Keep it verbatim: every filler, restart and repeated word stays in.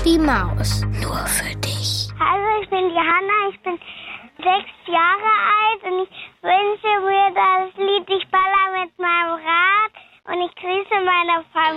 die Maus. Nur für dich. Hallo, ich bin Johanna, ich bin sechs Jahre alt und ich wünsche mir das Lied Ich baller mit meinem Rad und ich grüße meine Familie.